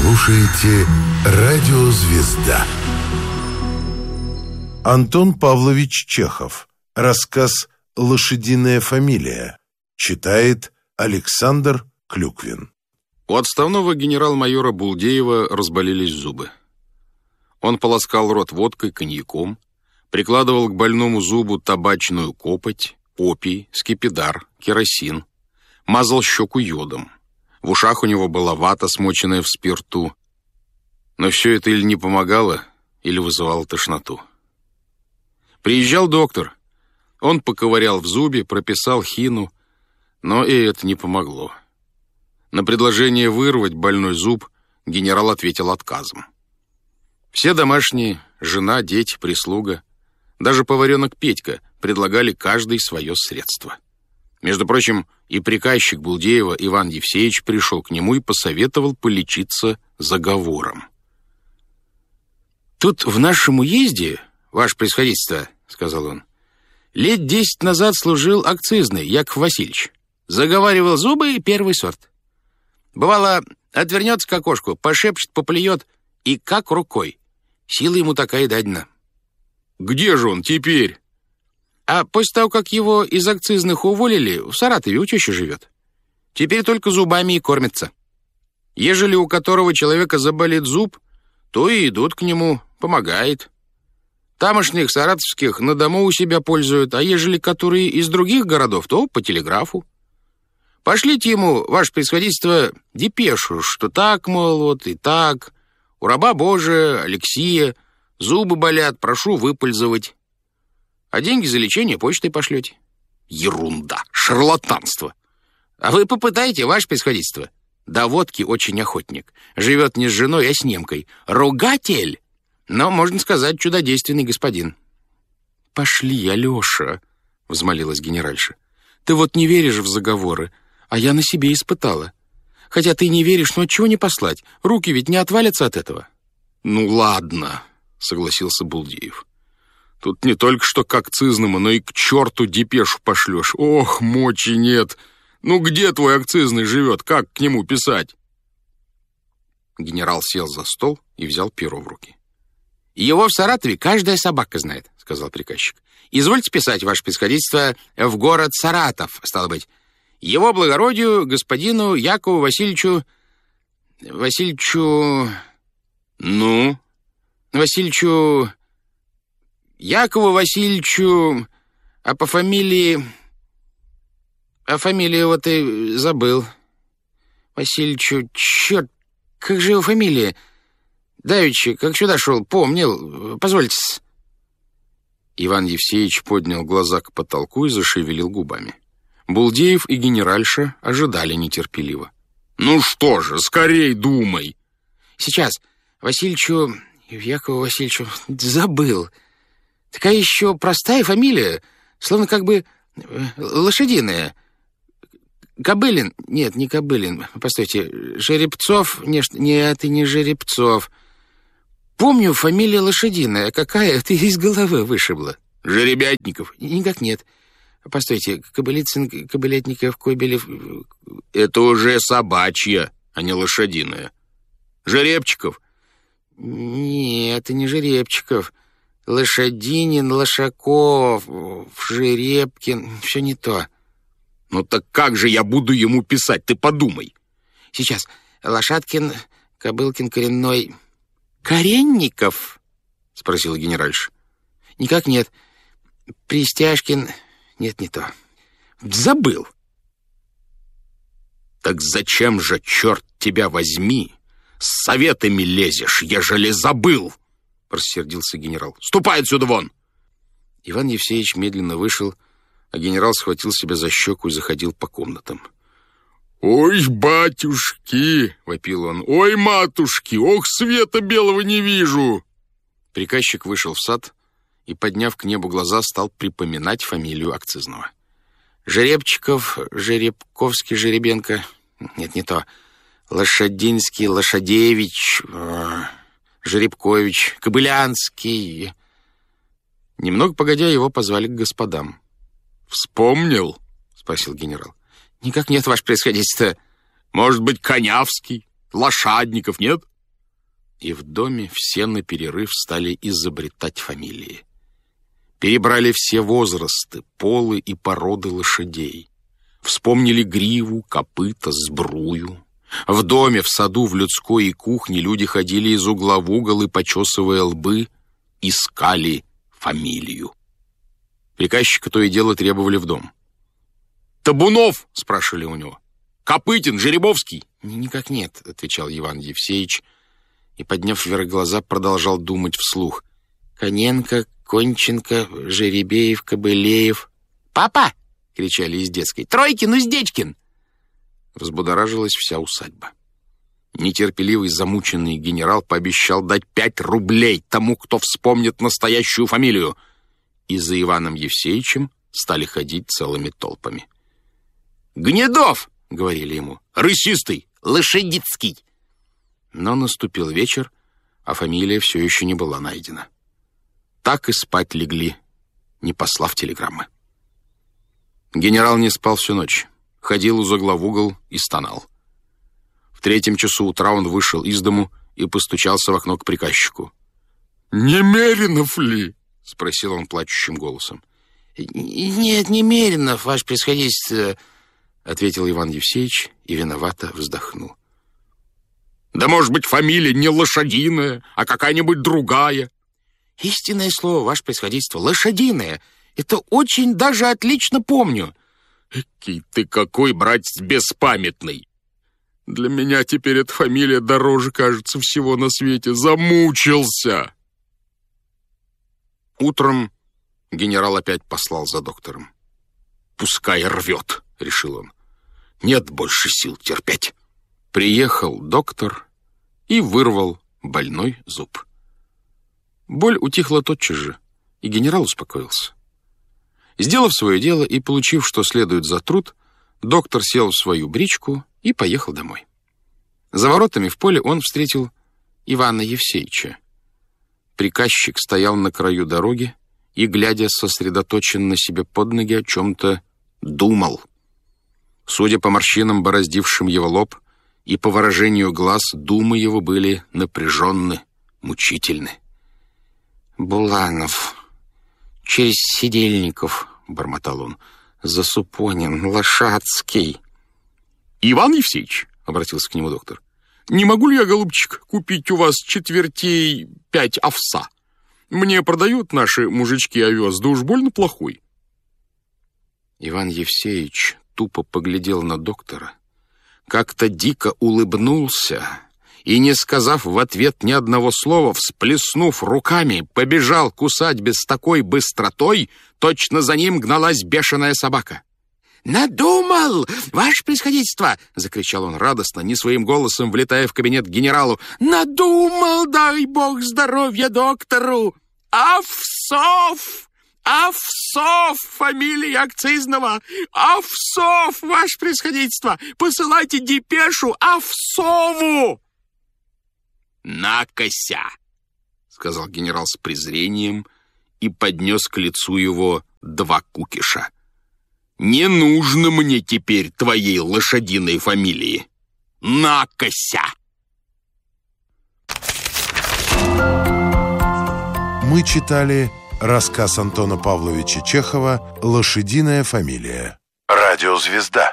слушаете «Радио Звезда». Антон Павлович Чехов. Рассказ «Лошадиная фамилия». Читает Александр Клюквин. У отставного генерал-майора Булдеева разболелись зубы. Он полоскал рот водкой, коньяком, прикладывал к больному зубу табачную копоть, опий, скипидар, керосин, мазал щеку йодом. В ушах у него была вата, смоченная в спирту. Но все это или не помогало, или вызывало тошноту. Приезжал доктор. Он поковырял в зубе, прописал хину, но и это не помогло. На предложение вырвать больной зуб генерал ответил отказом. Все домашние, жена, дети, прислуга, даже поваренок Петька предлагали каждый свое средство. Между прочим, и приказчик Булдеева Иван Евсеевич пришел к нему и посоветовал полечиться заговором. «Тут в нашем уезде, ваше превосходительство, — сказал он, — лет 10 назад служил акцизный Яков Васильевич. Заговаривал зубы и первый сорт. Бывало, отвернется к окошку, пошепчет, поплюет, и как рукой. Сила ему такая дадена». «Где же он теперь?» «А после того, как его из акцизных уволили, в Саратове у тещи живет. Теперь только зубами и кормится. Ежели у которого человека заболит зуб, то и идут к нему, помогает. Тамошних саратовских на дому у себя пользуют, а ежели которые из других городов, то по телеграфу. Пошлите ему, ваше превосходительство, депешу, что так, мол, вот и так. У раба Божия, Алексия, зубы болят, прошу выпользовать. А деньги за лечение почтой пошлете». Ерунда, шарлатанство. А вы попытайте, ваше превосходительство. До водки очень охотник. Живет не с женой, а с немкой. Ругатель, но, можно сказать, чудодейственный господин. «Пошли, Алеша», — взмолилась генеральша. «Ты вот не веришь в заговоры, а я на себе испытала. Хотя ты не веришь, но отчего не послать? Руки ведь не отвалятся от этого». «Ну ладно», — согласился Булдеев. «Тут не только что к акцизному, но и к черту депешу пошлешь. Ох, мочи нет. Ну где твой акцизный живет? Как к нему писать?» Генерал сел за стол и взял перо в руки. «Его в Саратове каждая собака знает», — сказал приказчик. «Извольте писать, ваше превосходительство, в город Саратов, стало быть. Его благородию, господину Якову Васильевичу... Ну? Васильевичу... Якову Васильевичу... А по фамилии... А фамилию вот и забыл. Васильевичу... Черт, как же его фамилия? Давеча, как сюда шел, помнил. Позвольте-с». Иван Евсеевич поднял глаза к потолку и зашевелил губами. Булдеев и генеральша ожидали нетерпеливо. «Ну что же, скорей думай!» «Сейчас, Васильевичу... Якову Васильевичу... Забыл. Такая еще простая фамилия, словно как бы лошадиная. Кобылин... Нет, не Кобылин. Постойте, Жеребцов... Нет, это не Жеребцов. Помню, фамилия лошадиная. Какая? Ты из головы вышибла». «Жеребятников». «Никак нет. Постойте, Кобылицын, Кобылятников, Кобелев...» «Это уже собачья, а не лошадиная. Жеребчиков». «Нет, это не Жеребчиков. Лошадинин, Лошаков, Жеребкин. Все не то». «Ну так как же я буду ему писать? Ты подумай». «Сейчас. Лошадкин, Кобылкин, Коренной...» «Коренников?» — спросил генеральша. «Никак нет. Пристяжкин... Нет, не то. Забыл». «Так зачем же, черт тебя возьми, с советами лезешь, ежели забыл?» — рассердился генерал. «Ступай отсюда вон!» Иван Евсеевич медленно вышел, а генерал схватил себя за щеку и заходил по комнатам. «Ой, батюшки!» — вопил он. «Ой, матушки! Ох, света белого не вижу!» Приказчик вышел в сад и, подняв к небу глаза, стал припоминать фамилию акцизного. Жеребчиков, Жеребковский, Жеребенко... Нет, не то. Лошадинский, Лошадевич, Жеребкович, Кобылянский. Немного погодя, его позвали к господам. «Вспомнил?» — спросил генерал. «Никак нет, ваше превосходительство». «Может быть, Конявский, Лошадников, нет?» И в доме все на перерыв стали изобретать фамилии. Перебрали все возрасты, полы и породы лошадей. Вспомнили гриву, копыта, сбрую. В доме, в саду, в людской и кухне люди ходили из угла в угол и, почесывая лбы, искали фамилию. Приказчика то и дело требовали в дом. «Табунов?» — спрашивали у него. «Копытин, Жеребовский?» «Никак нет», — отвечал Иван Евсеич, и, подняв вверх глаза, продолжал думать вслух. «Коненко, Конченко, Жеребеев, Кобылеев». «Папа!» — кричали из детской. «Тройкин, Уздечкин!» Взбудоражилась вся усадьба. Нетерпеливый, замученный генерал пообещал дать 5 рублей тому, кто вспомнит настоящую фамилию. И за Иваном Евсеичем стали ходить целыми толпами. «Гнедов!» — говорили ему. «Рысистый! Лошадицкий!» Но наступил вечер, а фамилия все еще не была найдена. Так и спать легли, не послав телеграммы. Генерал не спал всю ночь, ходил из угла в угол и стонал. В 3 часу утра он вышел из дому и постучался в окно к приказчику. «Немеринов ли?» — спросил он плачущим голосом. «Нет, Немеринов, ваше превосходительство», — ответил Иван Евсеич и виновато вздохнул. «Да, может быть, фамилия не лошадиная, а какая-нибудь другая?» «Истинное слово, ваше превосходительство, лошадиная. Это очень даже отлично помню». «Экий ты какой, братец, беспамятный! Для меня теперь эта фамилия дороже, кажется, всего на свете. Замучился!» Утром генерал опять послал за доктором. «Пускай рвет», — решил он. «Нет больше сил терпеть». Приехал доктор и вырвал больной зуб. Боль утихла тотчас же, и генерал успокоился. Сделав свое дело и получив, что следует за труд, доктор сел в свою бричку и поехал домой. За воротами в поле он встретил Ивана Евсеича. Приказчик стоял на краю дороги и, глядя сосредоточенно себе под ноги, о чем-то думал. Судя по морщинам, бороздившим его лоб, и по выражению глаз, думы его были напряженны, мучительны. «Буланов, через Сидельников», — бормотал он, — «Засупонин, Лошадский». «Иван Евсеич», — обратился к нему доктор, — «не могу ли я, голубчик, купить у вас 5 овса? Мне продают наши мужички овес, да уж больно плохой». Иван Евсеич тупо поглядел на доктора, как-то дико улыбнулся и, не сказав в ответ ни одного слова, всплеснув руками, побежал к усадьбе с такой быстротой, точно за ним гналась бешеная собака. «Надумал, ваше превосходительство!» — закричал он радостно, не своим голосом влетая в кабинет к генералу. «Надумал, дай бог здоровья доктору! Овсов! Овсов! Фамилия акцизного! Овсов, ваше превосходительство! Посылайте депешу Овсову!» «Накося!» — сказал генерал с презрением и поднес к лицу его 2 кукиша. «Не нужно мне теперь твоей лошадиной фамилии. Накося!» Мы читали рассказ Антона Павловича Чехова «Лошадиная фамилия». Радиозвезда.